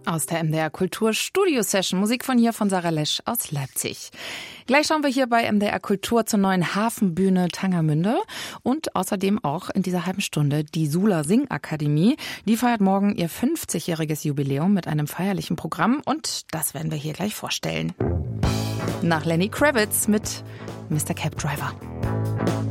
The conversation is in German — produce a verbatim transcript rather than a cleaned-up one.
Aus der M D R Kultur Studio Session. Musik von hier von Sarah Lesch aus Leipzig. Gleich schauen wir hier bei M D R Kultur zur neuen Hafenbühne Tangermünde und außerdem auch in dieser halben Stunde die Sula Singakademie. Die feiert morgen ihr fünfzigjähriges Jubiläum mit einem feierlichen Programm und das werden wir hier gleich vorstellen. Nach Lenny Kravitz mit Mister Cab Driver.